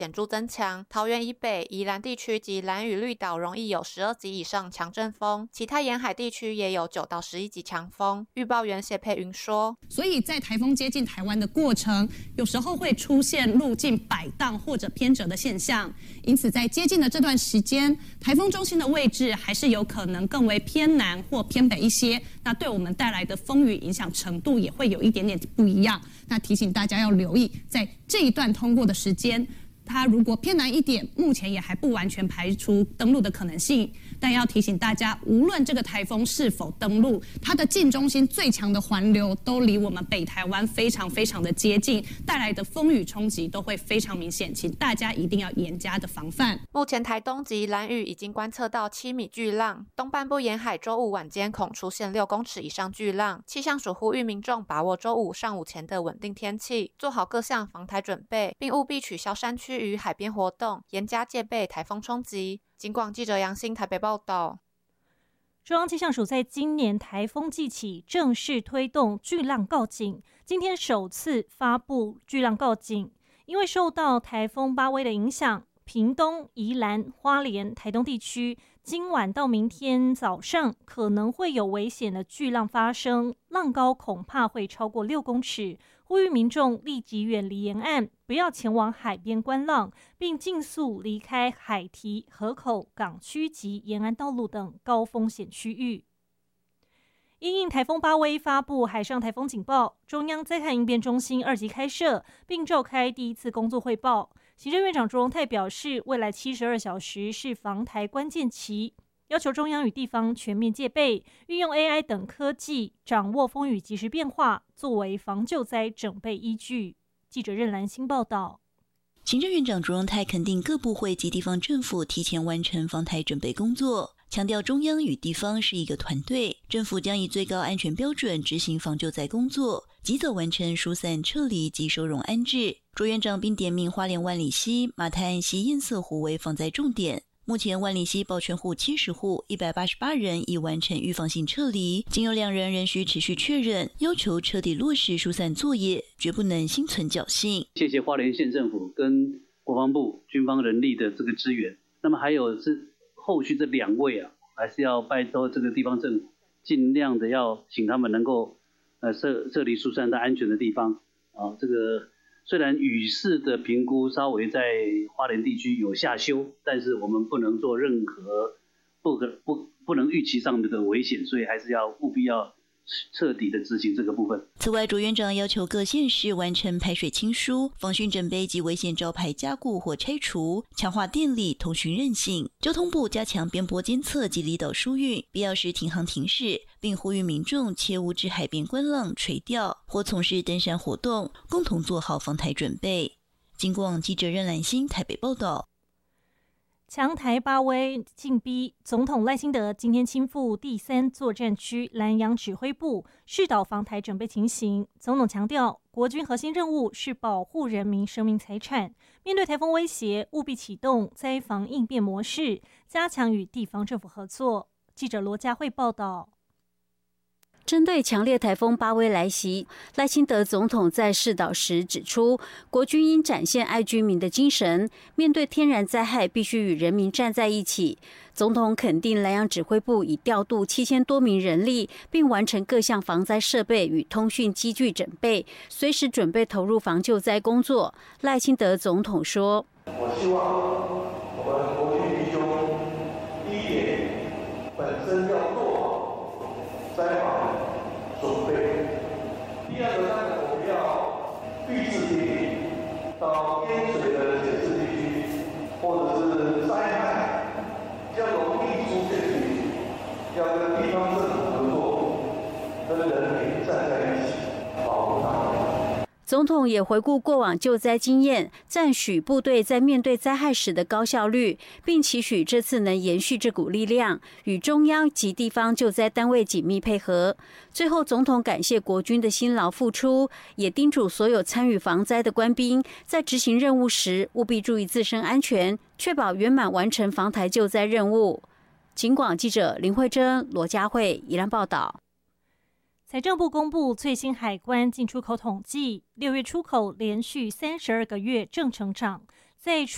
显著增强，桃园以北、宜兰地区及兰屿绿岛容易有12级以上强阵风，其他沿海地区也有9到11级强风。预报员谢佩云说， 所以在台风接近台湾的过程，有时候会出现路径摆荡或者偏折的现象，因此在接近的这段时间，台风中心的位置还是有可能更为偏南或偏北一些，那对我们带来的风雨影响程度也会有一点点不一样。那提醒大家要留意，在这一段通过的时间，它如果偏南一点，目前也还不完全排除登陆的可能性。但要提醒大家，无论这个台风是否登陆，它的近中心最强的环流都离我们北台湾非常非常的接近，带来的风雨冲击都会非常明显，请大家一定要严加的防范。 目前台东及兰屿已经观测到7米巨浪，东半部沿海周五晚间恐出现6公尺以上巨浪。气象署呼吁民众把握周五上午前的稳定天气，做好各项防台准备，并务必取消山区与海边活动，严加戒备台风冲击。警广记者杨欣台北报道。 中央气象署在今年台风季起正式推动巨浪告警，今天首次发布巨浪告警。因为受到台风巴威的影响，屏东、宜兰、花莲、台东地区今晚到明天早上可能会有危险的巨浪发生，浪高恐怕会超过6公尺，呼吁民众立即远离沿岸，不要前往海边观浪，并尽速离开海堤、河口、港区及沿岸道路等高风险区域。因应台风巴威发布海上台风警报，中央灾害应变中心2级开设，并召开第1次工作汇报。行政院长卓荣泰表示，未来72小时是防台关键期，要求中央与地方全面戒备，运用 AI 等科技，掌握风雨即时变化，作为防救灾整备依据。记者任兰欣报道。 行政院长卓荣泰肯定各部会及地方政府提前完成防台准备工作，强调中央与地方是一个团队，政府将以最高安全标准执行防救灾工作，及早完成疏散撤离及收容安置。卓院长并点名花莲万里溪、马太岸溪堰塞湖为防灾重点。目前万里溪保全户70户，188人已完成预防性撤离，仅有2人仍需持续确认，要求彻底落实疏散作业，绝不能心存侥幸。 谢谢花莲县政府跟国防部军方人力的这个支援。那么还有是后续这2位还是要拜托这个地方政府，尽量的要请他们能够撤离疏散到安全的地方这个虽然雨势的评估稍微在花莲地区有下修，但是我们不能做任何不能预期上面的危险，所以还是要务必要彻底的执行这个部分。 此外，卓院长要求各县市完成排水清疏、防汛整备及危险招牌加固或拆除，强化电力、通讯韧性。交通部加强边坡监测及离岛疏运，必要时停航停驶，并呼吁民众切勿至海边观浪、垂钓或从事登山活动，共同做好防台准备。警广记者任兰欣台北报道。 强台巴威进逼，总统赖清德今天亲赴第3作战区兰阳指挥部，视导防台准备情形。总统强调，国军核心任务是保护人民生命财产，面对台风威胁，务必启动灾防应变模式，加强与地方政府合作。记者罗佳慧报道。 针对强烈台风巴威来袭，赖清德总统在视导时指出，国军应展现爱居民的精神，面对天然灾害必须与人民站在一起。总统肯定兰阳指挥部已调度7000多名人力，并完成各项防灾设备与通讯机具整备，随时准备投入防救灾工作。赖清德总统说：“ 我希望我们国军弟兄，第一点，本身要做好灾防准备；第二个呢，我们要避势地理到淹水的检视地区，或者是灾害比较容易出现的地区，要跟地方政府合作，跟人民站在一起，保护他们。” 总统也回顾过往救灾经验，赞许部队在面对灾害时的高效率，并期许这次能延续这股力量，与中央及地方救灾单位紧密配合。最后，总统感谢国军的辛劳付出，也叮嘱所有参与防灾的官兵，在执行任务时务必注意自身安全，确保圆满完成防台救灾任务。警广记者林慧珍、罗佳慧宜兰报道。 财政部公布最新海关进出口统计，6月出口连续32个月正成长，在出